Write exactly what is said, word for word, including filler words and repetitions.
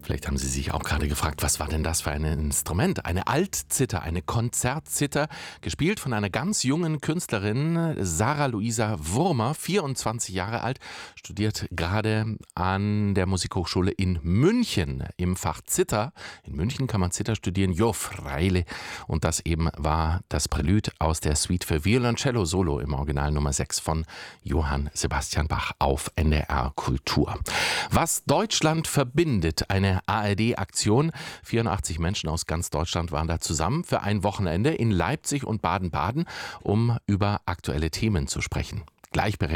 Vielleicht haben Sie sich auch gerade gefragt, was war denn das für ein Instrument? Eine Altzither, eine Konzertzither, gespielt von einer ganz jungen Künstlerin, Sarah Luisa Wurmer, vierundzwanzig Jahre alt, studiert gerade an der Musikhochschule in München im Fach Zither. In München kann man Zither studieren, jo freile. Und das eben war das Prälude aus der Suite für Violoncello Solo im Original Nummer sechs von Johann Sebastian Bach auf N D R Kultur. Was Deutschland verbindet, eine A R D-Aktion. vierundachtzig Menschen aus ganz Deutschland waren da zusammen für ein Wochenende in Leipzig und Baden-Baden, um über aktuelle Themen zu sprechen. Gleichberechtigung.